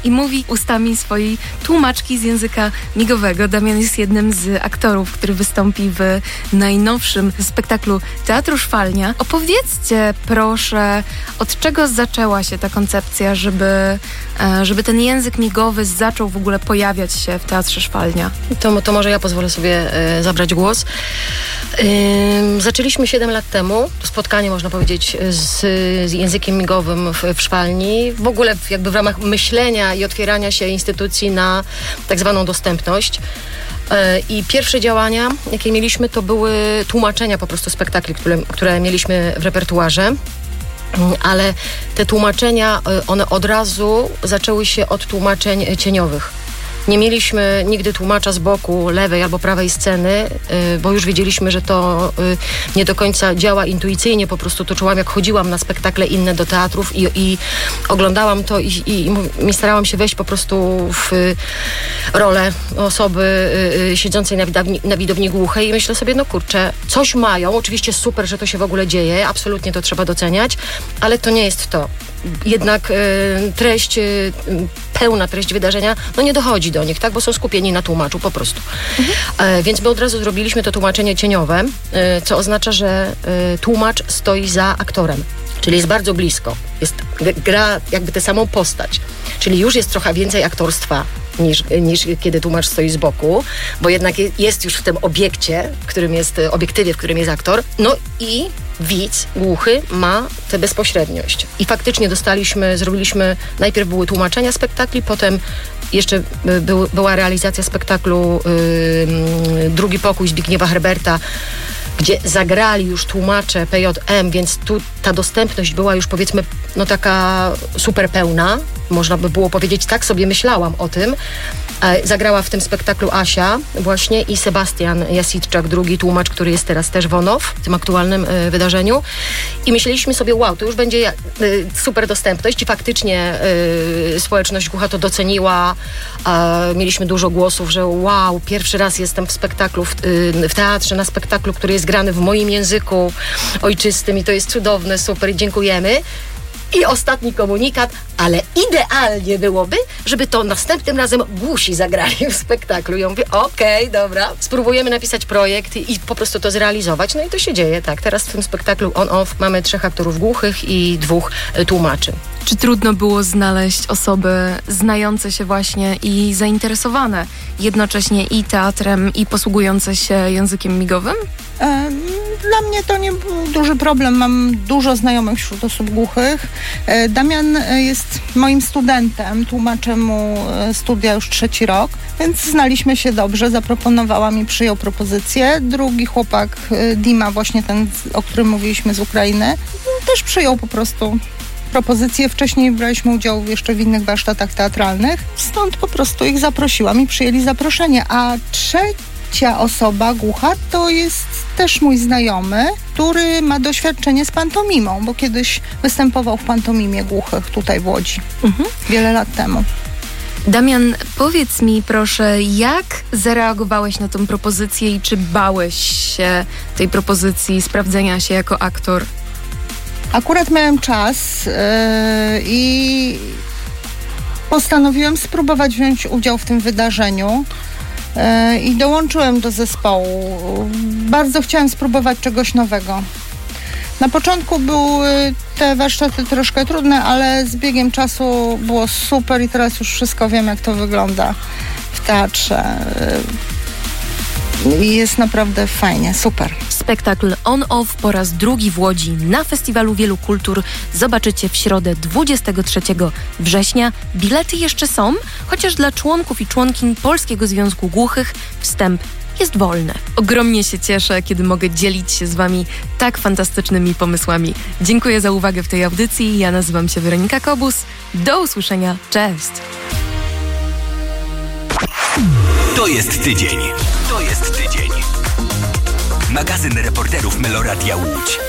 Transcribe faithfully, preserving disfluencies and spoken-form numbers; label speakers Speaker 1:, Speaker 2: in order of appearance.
Speaker 1: i mówi ustami swojej tłumaczki z języka migowego. Damian jest jednym z aktorów, który wystąpi w najnowszym spektaklu Teatru Szwalnia. Opowiedzcie proszę, od czego zaczęła się ta koncepcja, żeby, żeby ten język migowy zaczął w ogóle pojawiać się w Teatrze Szwalnia?
Speaker 2: To, to może ja pozwolę sobie e, zabrać głos. E, zaczęliśmy siedem lat temu spotkanie, można powiedzieć, z, z językiem migowym w, w Szwalni. W ogóle w, jakby w ramach myślenia i otwierania się instytucji na tak zwaną dostępność. E, I pierwsze działania, jakie mieliśmy, to były tłumaczenia po prostu spektakli, które, które mieliśmy w repertuarze. Ale te tłumaczenia, one od razu zaczęły się od tłumaczeń cieniowych. Nie mieliśmy nigdy tłumacza z boku lewej albo prawej sceny, bo już wiedzieliśmy, że to nie do końca działa intuicyjnie. Po prostu to czułam, jak chodziłam na spektakle inne do teatrów i, i oglądałam to i, i, i starałam się wejść po prostu w rolę osoby siedzącej na widowni, na widowni głuchej i myślę sobie, no kurczę, coś mają. Oczywiście super, że to się w ogóle dzieje, absolutnie to trzeba doceniać, ale to nie jest to. Jednak y, treść, y, pełna treść wydarzenia, no nie dochodzi do nich, tak, bo są skupieni na tłumaczu po prostu. Mhm. E, więc my od razu zrobiliśmy to tłumaczenie cieniowe, y, co oznacza, że y, tłumacz stoi za aktorem, czyli jest bardzo blisko, jest, gra jakby tę samą postać, czyli już jest trochę więcej aktorstwa niż, niż kiedy tłumacz stoi z boku, bo jednak jest już w tym obiekcie, w którym jest, obiektywie, w którym jest aktor, no i widz głuchy ma tę bezpośredniość. I faktycznie dostaliśmy, zrobiliśmy, najpierw były tłumaczenia spektakli, potem jeszcze był, była realizacja spektaklu yy, Drugi pokój Zbigniewa Herberta, gdzie zagrali już tłumacze P J M, więc tu ta dostępność była już, powiedzmy, no taka super pełna. Można by było powiedzieć, tak sobie myślałam o tym. Zagrała w tym spektaklu Asia właśnie i Sebastian Jasitczak, drugi tłumacz, który jest teraz też w ONOW, w tym aktualnym y, wydarzeniu. I myśleliśmy sobie, wow, to już będzie y, super dostępność i faktycznie y, społeczność głucha to doceniła. Y, mieliśmy dużo głosów, że wow, pierwszy raz jestem w spektaklu, w, y, w teatrze, na spektaklu, który jest grany w moim języku ojczystym i to jest cudowne, super, dziękujemy. I ostatni komunikat, ale idealnie byłoby, żeby to następnym razem głusi zagrali w spektaklu. Ja mówię, okej, okay, dobra, spróbujemy napisać projekt i, i po prostu to zrealizować. No i to się dzieje, tak. Teraz w tym spektaklu on-off mamy trzech aktorów głuchych i dwóch y, tłumaczy.
Speaker 1: Czy trudno było znaleźć osoby znające się właśnie i zainteresowane jednocześnie i teatrem, i posługujące się językiem migowym?
Speaker 3: Dla mnie to nie był duży problem. Mam dużo znajomych wśród osób głuchych. Damian jest moim studentem. Tłumaczę mu studia już trzeci rok, więc znaliśmy się dobrze. Zaproponowała mi, przyjął propozycję. Drugi chłopak, Dima, właśnie ten, o którym mówiliśmy, z Ukrainy, też przyjął po prostu propozycje. Wcześniej braliśmy udział jeszcze w innych warsztatach teatralnych. Stąd po prostu ich zaprosiłam i przyjęli zaproszenie. A trzecia osoba głucha to jest też mój znajomy, który ma doświadczenie z pantomimą, bo kiedyś występował w pantomimie głuchych tutaj w Łodzi. Mhm. Wiele lat temu.
Speaker 1: Damian, powiedz mi proszę, jak zareagowałeś na tę propozycję i czy bałeś się tej propozycji sprawdzenia się jako aktor?
Speaker 3: Akurat miałem czas yy, i postanowiłem spróbować wziąć udział w tym wydarzeniu yy, i dołączyłem do zespołu. Bardzo chciałem spróbować czegoś nowego. Na początku były te warsztaty troszkę trudne, ale z biegiem czasu było super i teraz już wszystko wiem, jak to wygląda w teatrze. I jest naprawdę fajnie, super.
Speaker 1: Spektakl On-Off po raz drugi w Łodzi na Festiwalu Wielu Kultur zobaczycie w środę dwudziestego trzeciego września. Bilety jeszcze są, chociaż dla członków i członkiń Polskiego Związku Głuchych wstęp jest wolny. Ogromnie się cieszę, kiedy mogę dzielić się z wami tak fantastycznymi pomysłami. Dziękuję za uwagę w tej audycji. Ja nazywam się Weronika Kobus. Do usłyszenia. Cześć!
Speaker 4: To jest tydzień. To jest tydzień. Magazyn reporterów Meloradia Łódź.